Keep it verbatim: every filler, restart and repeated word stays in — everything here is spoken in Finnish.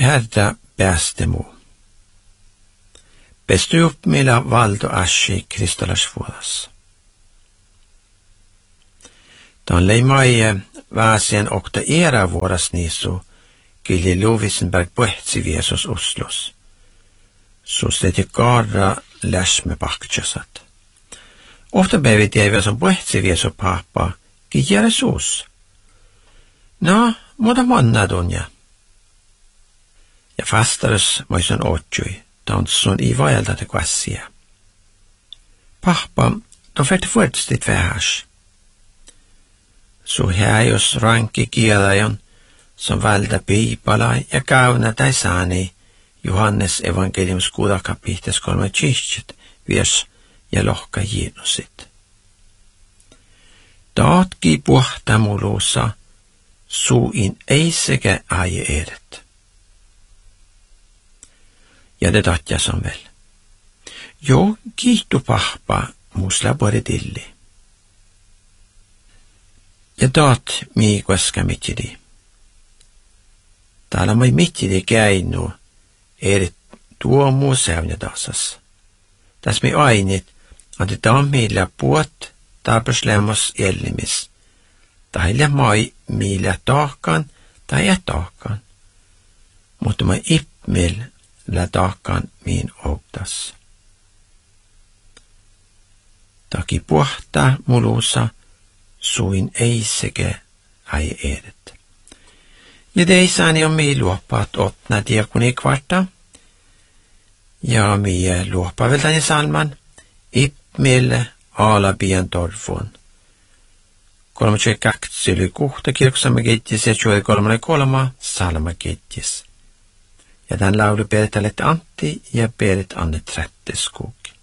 Herra päästemu. Pesty upp meillä valdo asci kristolasvuodas. Tämän leimaie väsien okta era vuodas niisu, kili Lovisenberg pohtsi viesos Oslos. Susteti kaara läsme paktjasat. Ofta päivit jäivät on pohtsi vieso pappa, kijäre suus. No, muuta manna dunja. Ja fastares moisen otsui, tansson i vaelta te kvassia. Pappa, de färte fuortstit vähäs. Så här jos rankki kielajon, som valda piipala ja kauna tai saani, Johannes evankeliums kuuda kapitles kolme tjistjet, vies ja lohka jiinusit. Taatki puhta mulussa, suin ei sekä aie edet. Ja det tatja som väl. Jo, kiittu pahpa, musla både tilli. Ja taat mii koska mitjidi. Täällä moi mitjidi käinu, eri tuo muu sävnä tasas. Tässä mi ainit, anti tammilla puot, taapuslämmös ellimis. Tailla mai millä taakkaan tai et taakkaan. Mutta moi ippmil lä taakkaan miin ouktas. Taki puhtaa mulussa, suin ei sekä ai edet. Ja teissäni on mii luoppaat otna diakoni kvarta. Ja mii luoppaveltani salman, ippmille ala bien torfun. Kolme kaksi yli kuhta kirksamme kittis ja tjoi kolme kolma salma kittis. Ja tämän laulu Perit Antti ja Perit Anne Trätteskog.